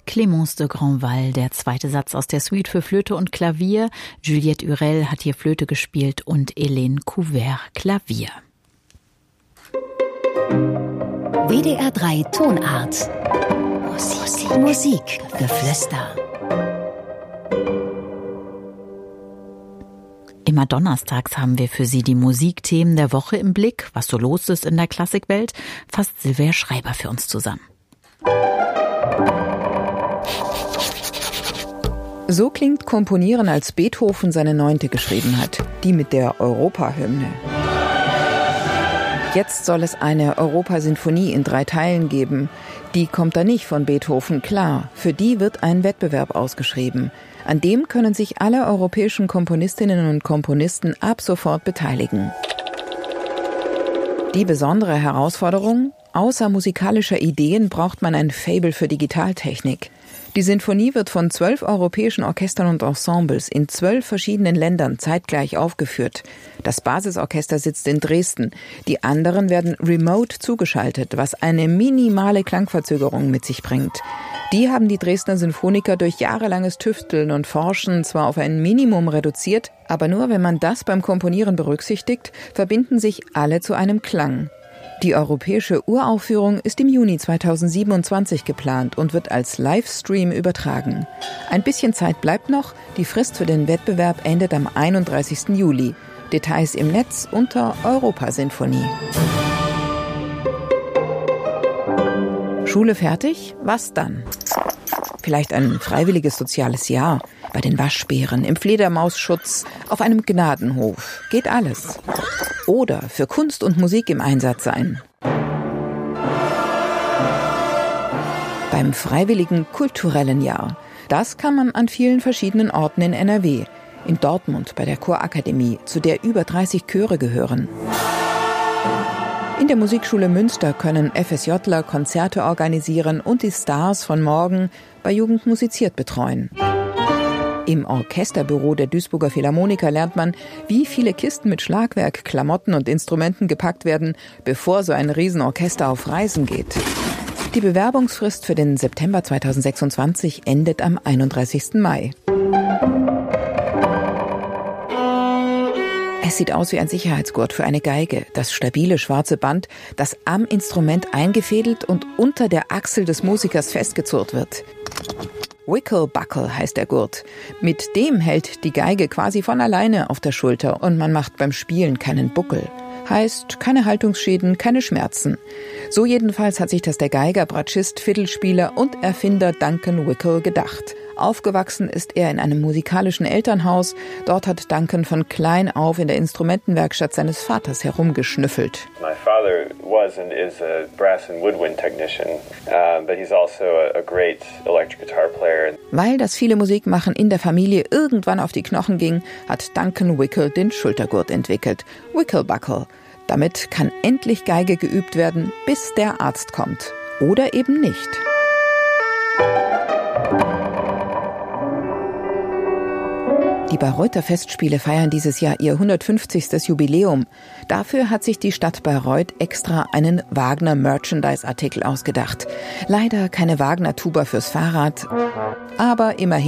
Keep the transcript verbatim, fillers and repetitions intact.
Clémence de Grandval, der zweite Satz aus der Suite für Flöte und Klavier. Juliette Hurel hat hier Flöte gespielt und Hélène Couvert Klavier. W D R drei Tonart. Musik. Musikgeflüster. Immer donnerstags haben wir für Sie die Musikthemen der Woche im Blick. Was so los ist in der Klassikwelt, fasst Silvia Schreiber für uns zusammen. So klingt Komponieren, als Beethoven seine neunte geschrieben hat, die mit der Europahymne. Jetzt soll es eine Europasinfonie in drei Teilen geben. Die kommt da nicht von Beethoven, klar. Für die wird ein Wettbewerb ausgeschrieben. An dem können sich alle europäischen Komponistinnen und Komponisten ab sofort beteiligen. Die besondere Herausforderung: außer musikalischer Ideen braucht man ein Faible für Digitaltechnik. Die Sinfonie wird von zwölf europäischen Orchestern und Ensembles in zwölf verschiedenen Ländern zeitgleich aufgeführt. Das Basisorchester sitzt in Dresden. Die anderen werden remote zugeschaltet, was eine minimale Klangverzögerung mit sich bringt. Die haben die Dresdner Sinfoniker durch jahrelanges Tüfteln und Forschen zwar auf ein Minimum reduziert, aber nur wenn man das beim Komponieren berücksichtigt, verbinden sich alle zu einem Klang. Die europäische Uraufführung ist im Juni zweitausendsiebenundzwanzig geplant und wird als Livestream übertragen. Ein bisschen Zeit bleibt noch, die Frist für den Wettbewerb endet am einunddreißigsten Juli. Details im Netz unter Europasinfonie. Schule fertig? Was dann? Vielleicht ein freiwilliges soziales Jahr, bei den Waschbären, im Fledermausschutz, auf einem Gnadenhof. Geht alles. Oder für Kunst und Musik im Einsatz sein. Beim freiwilligen kulturellen Jahr. Das kann man an vielen verschiedenen Orten in N R W. In Dortmund bei der Chorakademie, zu der über dreißig Chöre gehören. In der Musikschule Münster können FSJler Konzerte organisieren und die Stars von morgen bei Jugend musiziert betreuen. Im Orchesterbüro der Duisburger Philharmoniker lernt man, wie viele Kisten mit Schlagwerk, Klamotten und Instrumenten gepackt werden, bevor so ein Riesenorchester auf Reisen geht. Die Bewerbungsfrist für den September zweitausendsechsundzwanzig endet am einunddreißigsten Mai. Es sieht aus wie ein Sicherheitsgurt für eine Geige, das stabile schwarze Band, das am Instrument eingefädelt und unter der Achsel des Musikers festgezurrt wird. Wickelbuckle heißt der Gurt. Mit dem hält die Geige quasi von alleine auf der Schulter und man macht beim Spielen keinen Buckel. Heißt, keine Haltungsschäden, keine Schmerzen. So jedenfalls hat sich das der Geiger, Bratschist, Fiddlespieler und Erfinder Duncan Wickel gedacht. Aufgewachsen ist er in einem musikalischen Elternhaus. Dort hat Duncan von klein auf in der Instrumentenwerkstatt seines Vaters herumgeschnüffelt. My father was and is a brass and woodwind technician, uh, but he's also a, a great electric guitar player. Weil das viele Musikmachen in der Familie irgendwann auf die Knochen ging, hat Duncan Wickel den Schultergurt entwickelt. Wickelbuckle. Damit kann endlich Geige geübt werden, bis der Arzt kommt. Oder eben nicht. Die Bayreuther Festspiele feiern dieses Jahr ihr hundertfünfzigstes Jubiläum. Dafür hat sich die Stadt Bayreuth extra einen Wagner-Merchandise-Artikel ausgedacht. Leider keine Wagner-Tuba fürs Fahrrad, aber immerhin